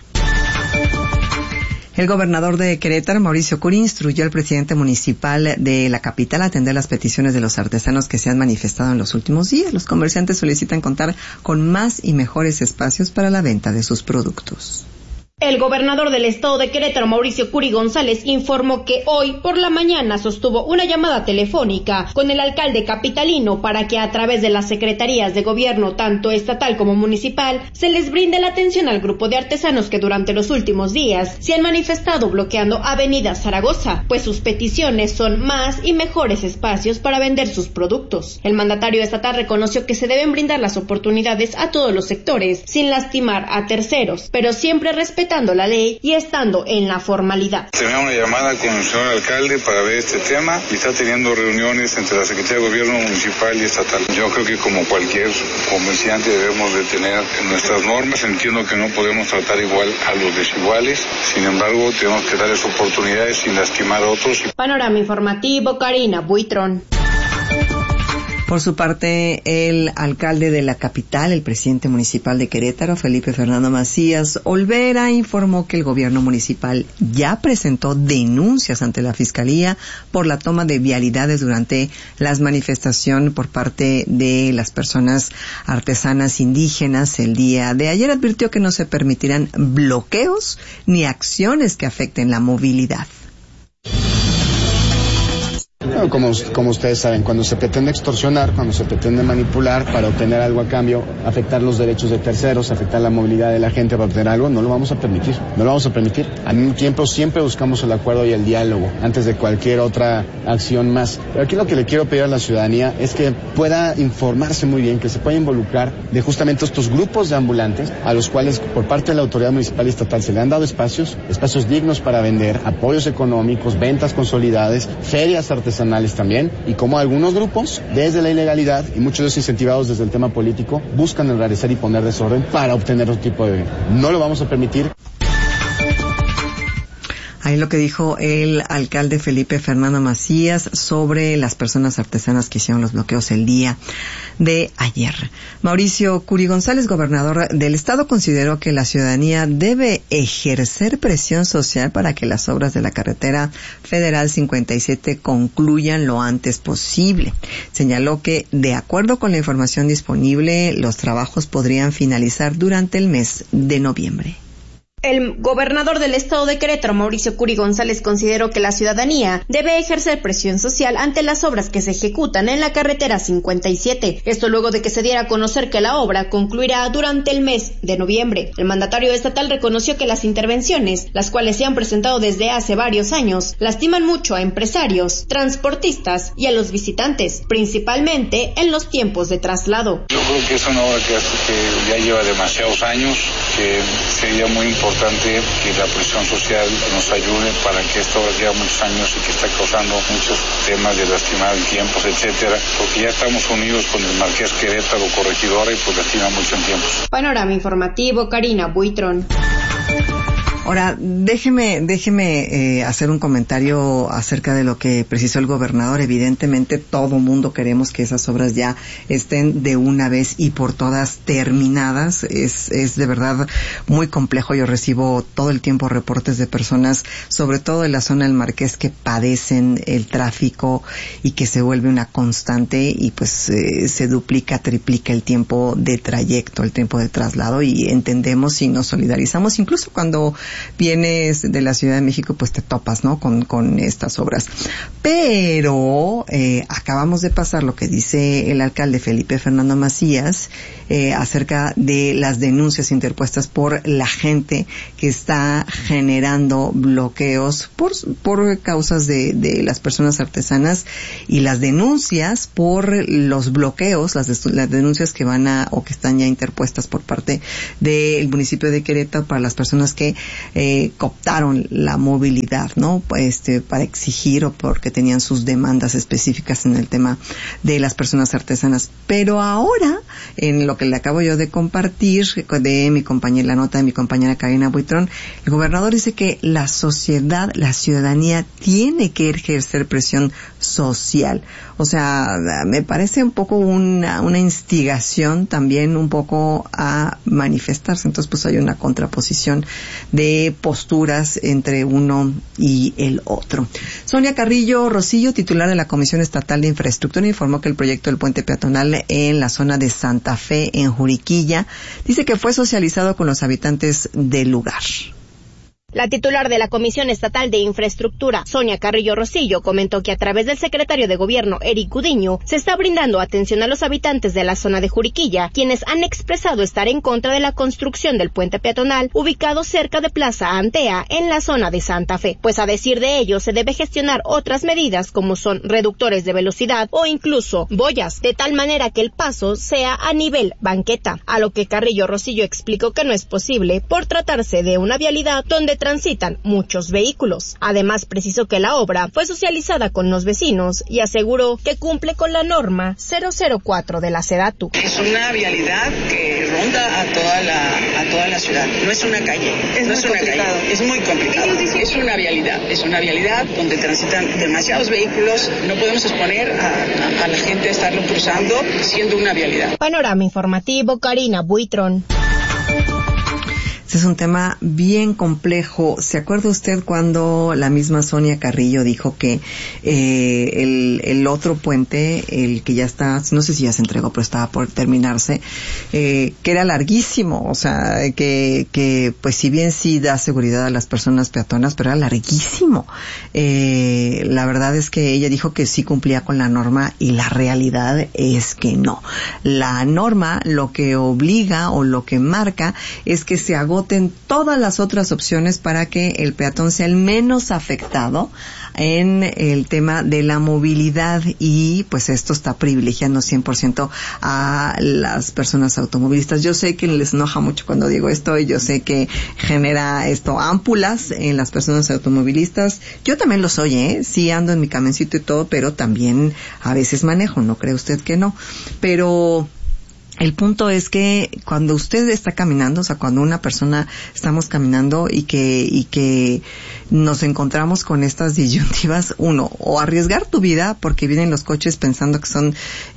El gobernador de Querétaro, Mauricio Curi, instruyó al presidente municipal de la capital a atender las peticiones de los artesanos que se han manifestado en los últimos días. Los comerciantes solicitan contar con más y mejores espacios para la venta de sus productos. El gobernador del estado de Querétaro, Mauricio Curi González, informó que hoy por la mañana sostuvo una llamada telefónica con el alcalde capitalino para que a través de las secretarías de gobierno, tanto estatal como municipal, se les brinde la atención al grupo de artesanos que durante los últimos días se han manifestado bloqueando Avenida Zaragoza, pues sus peticiones son más y mejores espacios para vender sus productos. El mandatario estatal reconoció que se deben brindar las oportunidades a todos los sectores, sin lastimar a terceros, pero siempre respetando la ley y estando en la formalidad. Tenía una llamada con el señor alcalde para ver este tema y está teniendo reuniones entre la Secretaría de Gobierno municipal y estatal. Yo creo que como cualquier comerciante debemos de tener nuestras normas. Entiendo que no podemos tratar igual a los desiguales, sin embargo tenemos que darles oportunidades sin lastimar a otros. Panorama informativo, Karina Buitrón. Por su parte, el alcalde de la capital, el presidente municipal de Querétaro, Felipe Fernando Macías Olvera, informó que el gobierno municipal ya presentó denuncias ante la Fiscalía por la toma de vialidades durante las manifestaciones por parte de las personas artesanas indígenas el día de ayer. Advirtió que no se permitirán bloqueos ni acciones que afecten la movilidad. Como ustedes saben, cuando se pretende extorsionar, cuando se pretende manipular para obtener algo a cambio, afectar los derechos de terceros, afectar la movilidad de la gente para obtener algo, no lo vamos a permitir. No lo vamos a permitir. Al mismo tiempo, siempre buscamos el acuerdo y el diálogo antes de cualquier otra acción más. Pero aquí lo que le quiero pedir a la ciudadanía es que pueda informarse muy bien, que se pueda involucrar de justamente estos grupos de ambulantes a los cuales por parte de la autoridad municipal y estatal se le han dado espacios dignos para vender, apoyos económicos, ventas consolidadas, ferias artesanales también, y como algunos grupos, desde la ilegalidad y muchos de ellos incentivados desde el tema político, buscan enrarecer y poner desorden para obtener otro tipo de bien. No lo vamos a permitir. Ahí lo que dijo el alcalde Felipe Fernando Macías sobre las personas artesanas que hicieron los bloqueos el día de ayer. Mauricio Curi González, gobernador del estado, consideró que la ciudadanía debe ejercer presión social para que las obras de la carretera federal 57 concluyan lo antes posible. Señaló que, de acuerdo con la información disponible, los trabajos podrían finalizar durante el mes de noviembre. El gobernador del estado de Querétaro, Mauricio Curi González, consideró que la ciudadanía debe ejercer presión social ante las obras que se ejecutan en la carretera 57. Esto luego de que se diera a conocer que la obra concluirá durante el mes de noviembre. El mandatario estatal reconoció que las intervenciones, las cuales se han presentado desde hace varios años, lastiman mucho a empresarios, transportistas y a los visitantes, principalmente en los tiempos de traslado. Yo creo que es una obra que ya lleva demasiados años, que sería muy importante que la presión social nos ayude para que esto lleva muchos años y que está causando muchos temas de lastimar en tiempos, etcétera, porque ya estamos unidos con el Marqués Querétaro Corregidora y pues lastima mucho en tiempos. Panorama informativo, Karina Buitrón. Ahora, déjeme hacer un comentario acerca de lo que precisó el gobernador. Evidentemente, todo mundo queremos que esas obras ya estén de una vez y por todas terminadas. Es de verdad muy complejo. Yo recibo todo el tiempo reportes de personas, sobre todo en la zona del Marqués, que padecen el tráfico y que se vuelve una constante y pues se duplica, triplica el tiempo de trayecto, el tiempo de traslado, y entendemos y nos solidarizamos incluso cuando vienes de la Ciudad de México, pues te topas, ¿no? Con estas obras. Pero acabamos de pasar lo que dice el alcalde Felipe Fernando Macías acerca de las denuncias interpuestas por la gente que está generando bloqueos por causas de las personas artesanas, y las denuncias por los bloqueos, las denuncias que van o que están ya interpuestas por parte del municipio de Querétaro para las personas que cooptaron la movilidad, ¿no? Para exigir o porque tenían sus demandas específicas en el tema de las personas artesanas. Pero ahora, en lo que le acabo yo de compartir de mi compañera, la nota de mi compañera Karina Buitrón, el gobernador dice que la sociedad, la ciudadanía tiene que ejercer presión social. O sea, me parece un poco una instigación también un poco a manifestarse. Entonces, pues hay una contraposición de posturas entre uno y el otro. Sonia Carrillo Rosillo, titular de la Comisión Estatal de Infraestructura, informó que el proyecto del puente peatonal en la zona de Santa Fe, en Juriquilla, dice que fue socializado con los habitantes del lugar. La titular de la Comisión Estatal de Infraestructura, Sonia Carrillo Rosillo, comentó que a través del secretario de Gobierno, Eric Udiño, se está brindando atención a los habitantes de la zona de Juriquilla, quienes han expresado estar en contra de la construcción del puente peatonal ubicado cerca de Plaza Antea, en la zona de Santa Fe, pues a decir de ellos se debe gestionar otras medidas como son reductores de velocidad o incluso boyas, de tal manera que el paso sea a nivel banqueta, a lo que Carrillo Rosillo explicó que no es posible por tratarse de una vialidad donde transitan muchos vehículos. Además, precisó que la obra fue socializada con los vecinos y aseguró que cumple con la norma 004 de la SEDATU. Es una vialidad que ronda a toda la ciudad. No es una calle. Es muy complicado. Es una vialidad donde transitan demasiados vehículos. No podemos exponer a la gente a estarlo cruzando siendo una vialidad. Panorama informativo, Karina Buitrón. Este es un tema bien complejo. ¿Se acuerda usted cuando la misma Sonia Carrillo dijo que el otro puente, el que ya está, no sé si ya se entregó, pero estaba por terminarse, que era larguísimo? O sea, que pues si bien sí da seguridad a las personas peatonas, pero era larguísimo. La verdad es que ella dijo que sí cumplía con la norma y la realidad es que no. La norma lo que obliga o lo que marca es que se agoten todas las otras opciones para que el peatón sea el menos afectado en el tema de la movilidad, y pues esto está privilegiando 100% a las personas automovilistas. Yo sé que les enoja mucho cuando digo esto, y yo sé que genera esto ámpulas en las personas automovilistas. Yo también lo soy, sí ando en mi camioncito y todo, pero también a veces manejo, ¿no cree usted que no? Pero el punto es que cuando usted está caminando, o sea, cuando una persona estamos caminando y que nos encontramos con estas disyuntivas, uno, o arriesgar tu vida porque vienen los coches pensando que son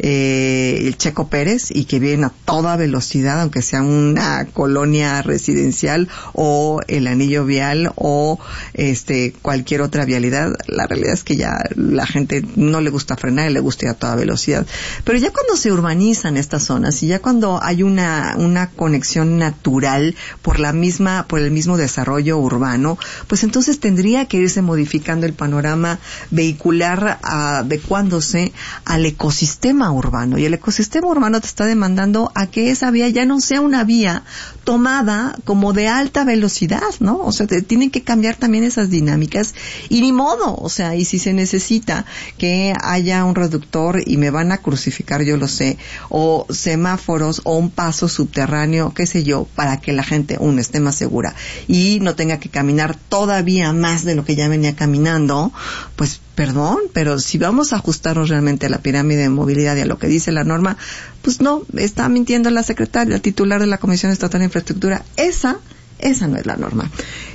el Checo Pérez y que vienen a toda velocidad, aunque sea una colonia residencial o el anillo vial o cualquier otra vialidad. La realidad es que ya la gente no le gusta frenar y le gusta ir a toda velocidad. Pero ya cuando se urbanizan estas zonas y ya cuando hay una conexión natural por el mismo desarrollo urbano, pues entonces tendría que irse modificando el panorama vehicular, adecuándose al ecosistema urbano. Y el ecosistema urbano te está demandando a que esa vía ya no sea una vía tomada como de alta velocidad, ¿no? O sea, tienen que cambiar también esas dinámicas, y ni modo, o sea, y si se necesita que haya un reductor, y me van a crucificar, yo lo sé, o semáforos, o un paso subterráneo, qué sé yo, para que la gente, esté más segura y no tenga que caminar todavía más de lo que ya venía caminando, pues perdón, pero si vamos a ajustarnos realmente a la pirámide de movilidad y a lo que dice la norma, pues no, está mintiendo la secretaria, titular de la Comisión Estatal de Infraestructura. Esa no es la norma.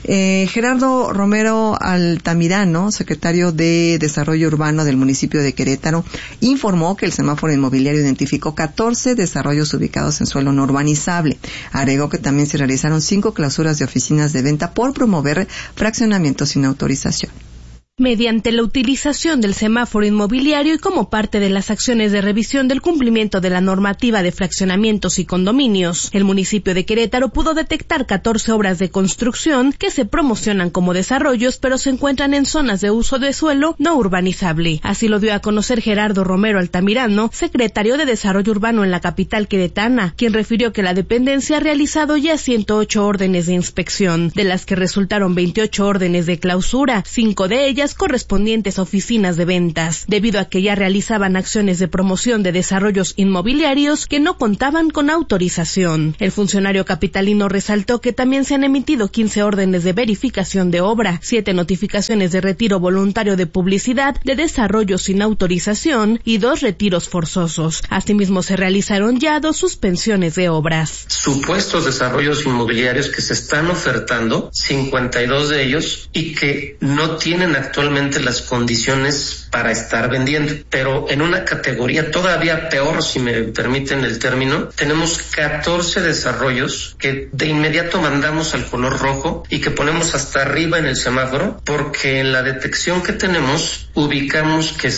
Gerardo Romero Altamirano, secretario de Desarrollo Urbano del municipio de Querétaro, informó que el semáforo inmobiliario identificó 14 desarrollos ubicados en suelo no urbanizable. Agregó que también se realizaron 5 clausuras de oficinas de venta por promover fraccionamientos sin autorización. Mediante la utilización del semáforo inmobiliario y como parte de las acciones de revisión del cumplimiento de la normativa de fraccionamientos y condominios, el municipio de Querétaro pudo detectar 14 obras de construcción que se promocionan como desarrollos, pero se encuentran en zonas de uso de suelo no urbanizable. Así lo dio a conocer Gerardo Romero Altamirano, secretario de Desarrollo Urbano en la capital queretana, quien refirió que la dependencia ha realizado ya 108 órdenes de inspección, de las que resultaron 28 órdenes de clausura, 5 de ellas correspondientes a oficinas de ventas, debido a que ya realizaban acciones de promoción de desarrollos inmobiliarios que no contaban con autorización. El funcionario capitalino resaltó que también se han emitido 15 órdenes de verificación de obra, 7 notificaciones de retiro voluntario de publicidad de desarrollos sin autorización y 2 retiros forzosos. Asimismo, se realizaron ya 2 suspensiones de obras. Supuestos desarrollos inmobiliarios que se están ofertando, 52 de ellos, y que no tienen actualmente las condiciones para estar vendiendo. Pero en una categoría todavía peor, si me permiten el término, tenemos 14 desarrollos que de inmediato mandamos al color rojo y que ponemos hasta arriba en el semáforo, porque en la detección que tenemos ubicamos que